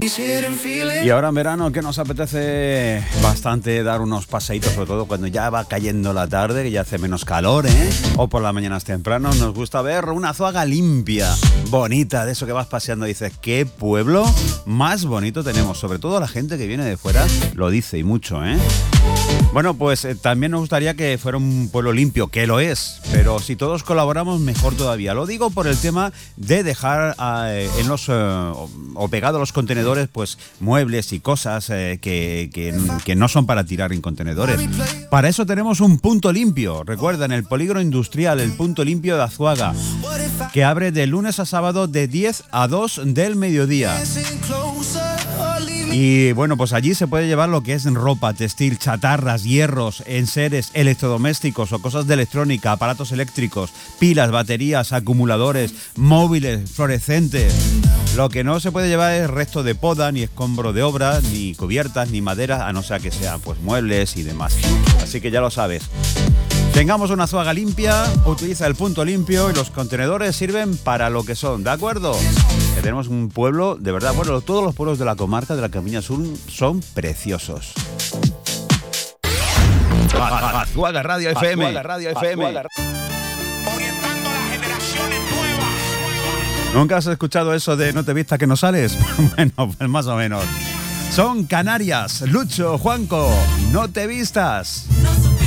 Y ahora en verano, que nos apetece bastante dar unos paseitos, sobre todo cuando ya va cayendo la tarde, que ya hace menos calor, ¿eh? O por las mañanas temprano, nos gusta ver una Azuaga limpia, bonita, de eso que vas paseando y dices, ¿qué pueblo más bonito tenemos? Sobre todo la gente que viene de fuera lo dice y mucho, ¿eh? Bueno, pues también nos gustaría que fuera un pueblo limpio, que lo es, pero si todos colaboramos, mejor todavía. Lo digo por el tema de dejar en los o pegado a los contenedores, pues muebles y cosas que no son para tirar en contenedores. Para eso tenemos un punto limpio. Recuerda, en el polígono industrial, el punto limpio de Azuaga, que abre de lunes a sábado de 10 a 2 del mediodía. Y bueno, pues allí se puede llevar lo que es ropa, textil, chatarras, hierros, enseres, electrodomésticos o cosas de electrónica, aparatos eléctricos, pilas, baterías, acumuladores, móviles, fluorescentes. Lo que no se puede llevar es resto de poda, ni escombro de obra, ni cubiertas, ni madera, a no ser que sean pues muebles y demás. Así que ya lo sabes. Tengamos una Azuaga limpia, utiliza el punto limpio y los contenedores sirven para lo que son, ¿de acuerdo? Que tenemos un pueblo, de verdad, bueno, todos los pueblos de la comarca de la Campiña Sur son preciosos. Azuaga Radio FM. Azuaga Radio FM. Orientando a las generaciones nuevas. ¿Nunca has escuchado eso de no te vistas que no sales? Bueno, pues más o menos. Son Canarias, Lucho, Juanco, no te vistas.